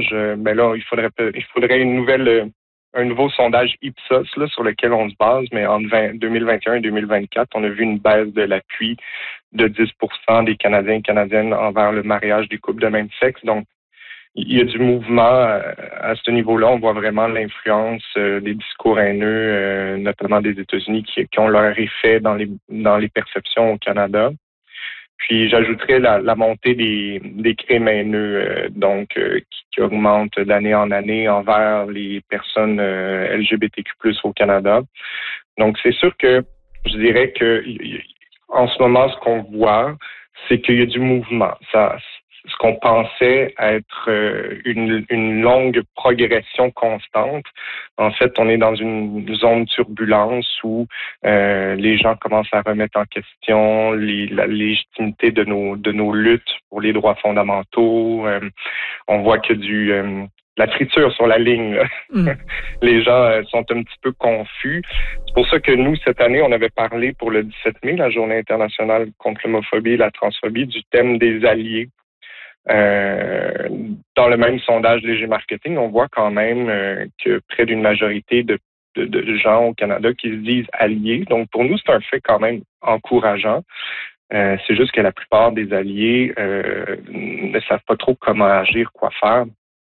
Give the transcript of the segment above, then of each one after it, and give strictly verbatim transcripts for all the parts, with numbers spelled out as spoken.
sondage, euh, ben là, il faudrait il faudrait une nouvelle euh, un nouveau sondage Ipsos là, sur lequel on se base, mais entre deux mille vingt et un et deux mille vingt-quatre, on a vu une baisse de l'appui de dix pour cent des Canadiens et Canadiennes envers le mariage des couples de même sexe. Donc, il y a du mouvement à ce niveau-là. On voit vraiment l'influence des discours haineux, notamment des États-Unis, qui, qui ont leur effet dans les dans les perceptions au Canada. Puis j'ajouterais la, la montée des, des crimes haineux, donc qui, qui augmentent d'année en année envers les personnes L G B T Q plus, au Canada. Donc c'est sûr que je dirais que en ce moment, ce qu'on voit, c'est qu'il y a du mouvement. Ça Ce qu'on pensait être une, une longue progression constante. En fait, on est dans une zone de turbulence où euh, les gens commencent à remettre en question les, la légitimité de nos de nos luttes pour les droits fondamentaux. Euh, on voit que du euh, la friture sur la ligne. Mmh. Les gens euh, sont un petit peu confus. C'est pour ça que nous, cette année, on avait parlé pour le dix-sept mai, la Journée internationale contre l'homophobie et la transphobie, du thème des alliés. Euh, dans le même sondage Léger Marketing, on voit quand même euh, que près d'une majorité de, de, de gens au Canada qui se disent alliés. Donc, pour nous, c'est un fait quand même encourageant. Euh, c'est juste que la plupart des alliés euh, ne savent pas trop comment agir, quoi faire,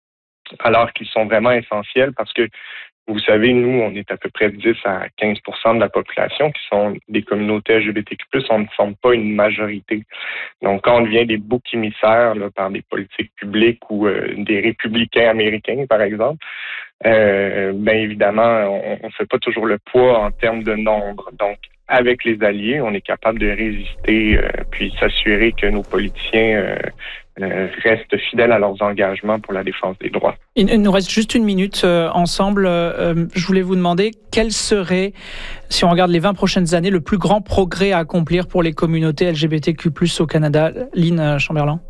alors qu'ils sont vraiment essentiels parce que, vous savez, nous, on est à peu près dix à quinze pour cent de la population qui sont des communautés L G B T Q plus, on ne forme pas une majorité. Donc, quand on devient des boucs émissaires là, par des politiques publiques ou euh, des républicains américains, par exemple, euh, bien évidemment, on ne fait pas toujours le poids en termes de nombre. Donc, avec les alliés, on est capable de résister euh, puis s'assurer que nos politiciens euh, euh, restent fidèles à leurs engagements pour la défense des droits. Il nous reste juste une minute euh, ensemble. Euh, je voulais vous demander quel serait, si on regarde les vingt prochaines années, le plus grand progrès à accomplir pour les communautés L G B T Q plus, au Canada. Lynn Chamberlain.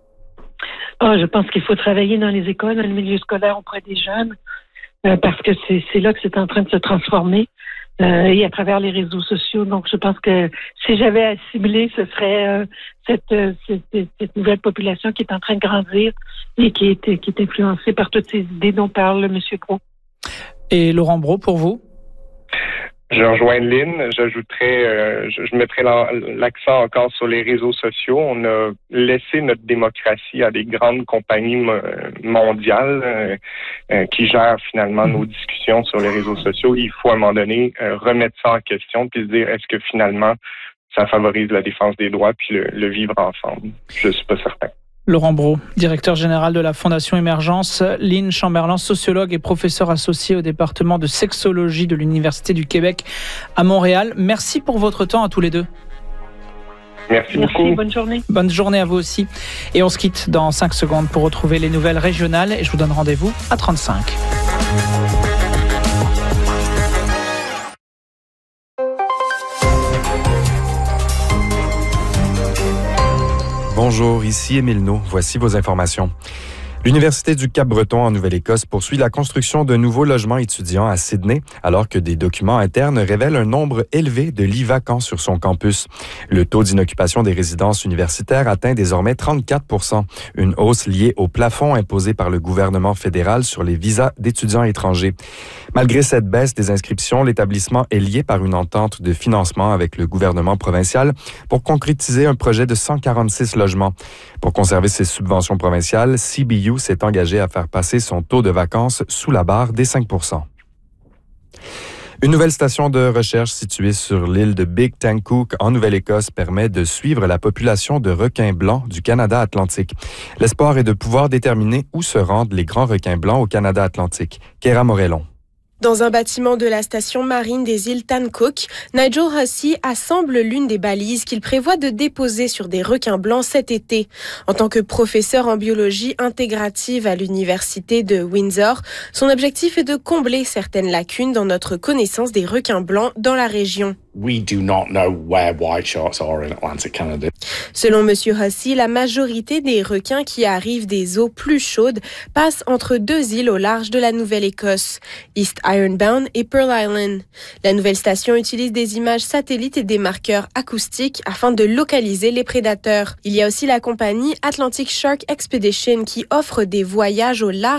Oh, je pense qu'il faut travailler dans les écoles, dans le milieu scolaire auprès des jeunes, euh, parce que c'est, c'est là que c'est en train de se transformer. Euh, et à travers les réseaux sociaux. Donc, je pense que si j'avais à cibler, ce serait euh, cette, euh, cette, cette nouvelle population qui est en train de grandir et qui est, qui est influencée par toutes ces idées dont parle M. Brault. Et Laurent Brault, pour vous? Je rejoins Lynn. J'ajouterais, euh, je, je mettrais l'accent encore sur les réseaux sociaux. On a laissé notre démocratie à des grandes compagnies mondiales euh, euh, qui gèrent finalement nos discussions sur les réseaux sociaux. Il faut à un moment donné euh, remettre ça en question puis se dire est-ce que finalement ça favorise la défense des droits puis le, le vivre ensemble. Je suis pas certain. Laurent Brault, directeur général de la Fondation Émergence. Lynn Chamberlain, sociologue et professeur associé au département de sexologie de l'Université du Québec à Montréal. Merci pour votre temps à tous les deux. Merci, Merci beaucoup. Bonne journée. Bonne journée à vous aussi. Et on se quitte dans cinq secondes pour retrouver les nouvelles régionales. Et je vous donne rendez-vous à trente-cinq. Bonjour, ici Émile No. Voici vos informations. L'Université du Cap-Breton en Nouvelle-Écosse poursuit la construction de nouveaux logements étudiants à Sydney, alors que des documents internes révèlent un nombre élevé de lits vacants sur son campus. Le taux d'inoccupation des résidences universitaires atteint désormais trente-quatre pour cent, une hausse liée au plafond imposé par le gouvernement fédéral sur les visas d'étudiants étrangers. Malgré cette baisse des inscriptions, l'établissement est lié par une entente de financement avec le gouvernement provincial pour concrétiser un projet de cent quarante-six logements. Pour conserver ses subventions provinciales, C B U s'est engagé à faire passer son taux de vacances sous la barre des cinq pour cent. Une nouvelle station de recherche située sur l'île de Big Tankook en Nouvelle-Écosse permet de suivre la population de requins blancs du Canada Atlantique. L'espoir est de pouvoir déterminer où se rendent les grands requins blancs au Canada Atlantique. Kéra Morellon. Dans un bâtiment de la station marine des îles Tankook, Nigel Hussey assemble l'une des balises qu'il prévoit de déposer sur des requins blancs cet été. En tant que professeur en biologie intégrative à l'université de Windsor, son objectif est de combler certaines lacunes dans notre connaissance des requins blancs dans la région. We do not know where white sharks are in Atlantic Canada. Selon M. Hussey, la majorité des requins qui arrivent des eaux plus chaudes passent entre deux îles au large de la Nouvelle-Écosse, East Ironbound et Pearl Island. La nouvelle station utilise des images satellites et des marqueurs acoustiques afin de localiser les prédateurs. Il y a aussi la compagnie Atlantic Shark Expedition qui offre des voyages au large